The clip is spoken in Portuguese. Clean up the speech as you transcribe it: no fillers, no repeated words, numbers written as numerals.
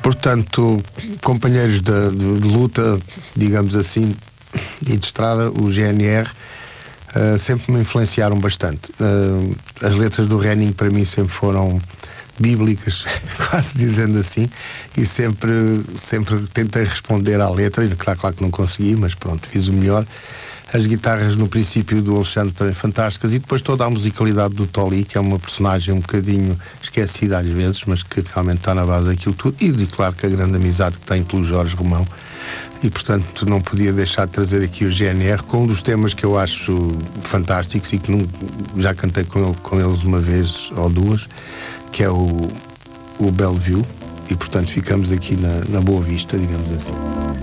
Portanto, companheiros de luta, digamos assim, e de estrada, o GNR, sempre me influenciaram bastante. As letras do Henning para mim sempre foram bíblicas, quase dizendo assim, e sempre tentei responder à letra, e claro que não consegui, mas pronto, fiz o melhor. As guitarras no princípio do Alexandre também fantásticas, e depois toda a musicalidade do Tolly, que é uma personagem um bocadinho esquecida às vezes, mas que realmente está na base daquilo tudo, e claro que a grande amizade que tem pelo Jorge Romão, e portanto não podia deixar de trazer aqui o GNR com um dos temas que eu acho fantásticos e que já cantei com eles uma vez ou duas, que é o Bellevue, e portanto ficamos aqui na Boa Vista, digamos assim.